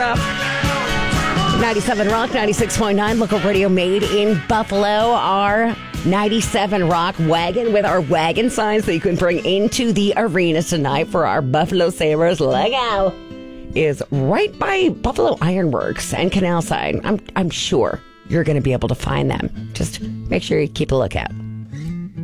97 Rock, 96.9, local radio made in Buffalo. Our 97 Rock wagon with our wagon signs that you can bring into the arena tonight for our Buffalo Sabres. Look out! Is right by Buffalo Ironworks and Canal Side. I'm sure you're going to be able to find them. Just make sure you keep a lookout.